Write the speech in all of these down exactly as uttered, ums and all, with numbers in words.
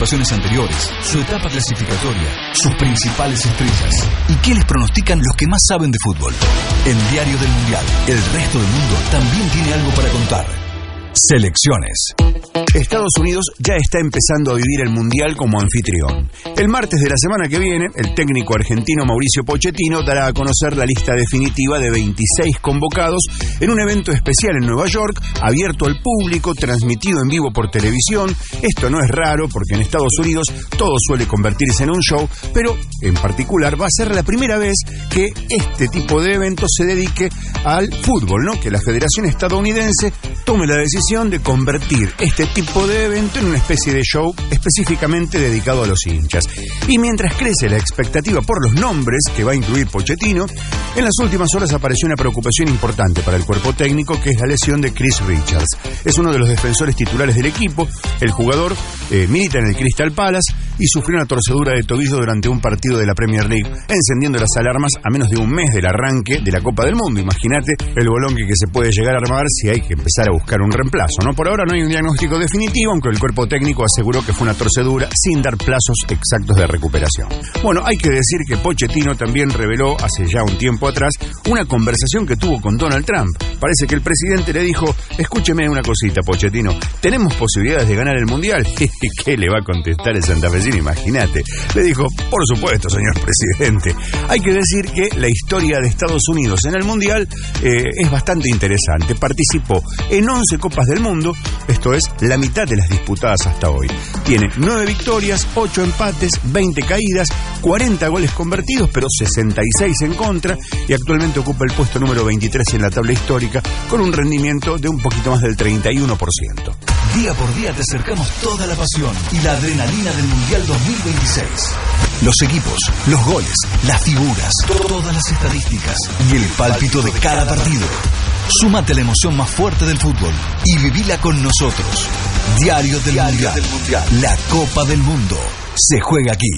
participaciones anteriores, su etapa clasificatoria, sus principales estrellas y qué les pronostican los que más saben de fútbol. En Diario del Mundial, el resto del mundo también tiene algo para contar. Selecciones. Estados Unidos ya está empezando a vivir el Mundial como anfitrión. El martes de la semana que viene, el técnico argentino Mauricio Pochettino dará a conocer la lista definitiva de veintiséis convocados en un evento especial en Nueva York, abierto al público, transmitido en vivo por televisión. Esto no es raro porque en Estados Unidos todo suele convertirse en un show, pero en particular va a ser la primera vez que este tipo de evento se dedique al fútbol, ¿no? Que la Federación Estadounidense tome la decisión de convertir este tipo de evento en una especie de show específicamente dedicado a los hinchas. Y mientras crece la expectativa por los nombres que va a incluir Pochettino, en las últimas horas apareció una preocupación importante para el cuerpo técnico, que es la lesión de Chris Richards. Es uno de los defensores titulares del equipo. El jugador eh, milita en el Crystal Palace y sufrió una torcedura de tobillo durante un partido de la Premier League, encendiendo las alarmas a menos de un mes del arranque de la Copa del Mundo. Imagínate el bolonque que se puede llegar a armar si hay que empezar a buscar un reemplazo, ¿no? Por ahora no hay un diagnóstico definitivo, aunque el cuerpo técnico aseguró que fue una torcedura sin dar plazos exactos de recuperación. Bueno, hay que decir que Pochettino también reveló hace ya un tiempo atrás una conversación que tuvo con Donald Trump. Parece que el presidente le dijo: escúcheme una cosita, Pochettino, ¿tenemos posibilidades de ganar el Mundial? ¿Y qué le va a contestar el santafesino? Imagínate. Le dijo: por supuesto, señor presidente. Hay que decir que la historia de Estados Unidos en el Mundial eh, es bastante interesante. Participó en once Copas del Mundo, esto es la mitad de las disputadas hasta hoy. Tiene nueve victorias, ocho empates, veinte caídas, cuarenta goles convertidos, pero sesenta y seis en contra, y actualmente ocupa el puesto número veintitrés en la tabla histórica, con un rendimiento de un poquito más del treinta y uno por ciento. Día por día te acercamos toda la pasión y la adrenalina del Mundial dos mil veintiséis. Los equipos, los goles, las figuras, todas las estadísticas y el pálpito de cada partido. Súmate a la emoción más fuerte del fútbol y vivila con nosotros. Diario del, Diario Mundial. del Mundial. La Copa del Mundo se juega aquí.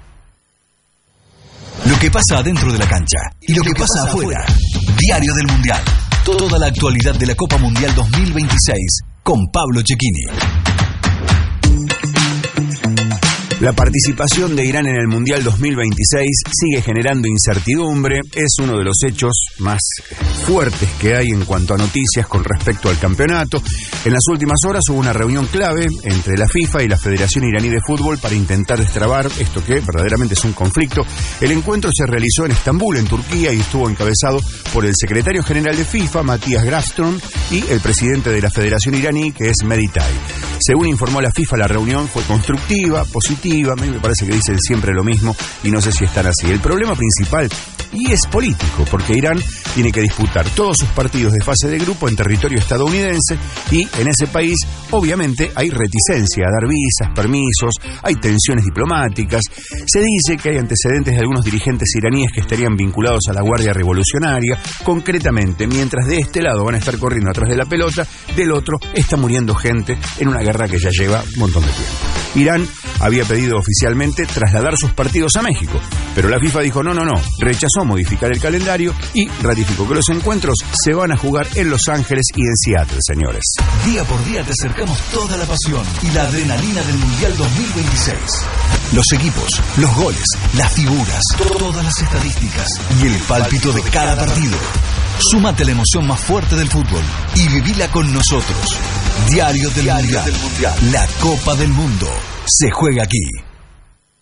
Lo que pasa adentro de la cancha y lo, lo que, que pasa, pasa afuera. afuera. Diario del Mundial. Toda la actualidad de la Copa Mundial dos mil veintiséis con Pablo Cecchini. La participación de Irán en el Mundial dos mil veintiséis sigue generando incertidumbre. Es uno de los hechos más fuertes que hay en cuanto a noticias con respecto al campeonato. En las últimas horas hubo una reunión clave entre la FIFA y la Federación Iraní de Fútbol para intentar destrabar esto que verdaderamente es un conflicto. El encuentro se realizó en Estambul, en Turquía, y estuvo encabezado por el secretario general de FIFA, Matías Grafström, y el presidente de la Federación Iraní, que es Mehdi Taib. Según informó la FIFA, la reunión fue constructiva, positiva. A mí me parece que dicen siempre lo mismo y no sé si están así. El problema principal, y es político, porque Irán tiene que disputar todos sus partidos de fase de grupo en territorio estadounidense, y en ese país obviamente hay reticencia a dar visas, permisos, hay tensiones diplomáticas. Se dice que hay antecedentes de algunos dirigentes iraníes que estarían vinculados a la Guardia Revolucionaria. Concretamente, mientras de este lado van a estar corriendo atrás de la pelota, del otro está muriendo gente en una guerra que ya lleva un montón de tiempo. Irán había pedido oficialmente trasladar sus partidos a México, pero la FIFA dijo no, no, no, rechazó modificar el calendario y ratificó que los encuentros se van a jugar en Los Ángeles y en Seattle, señores. Día por día te acercamos toda la pasión y la adrenalina del Mundial dos mil veintiséis. Los equipos, los goles, las figuras, todas las estadísticas y el pálpito de cada partido. Súmate a la emoción más fuerte del fútbol y vivila con nosotros. Diario del, Diario Mundial. del Mundial. La Copa del Mundo se juega aquí.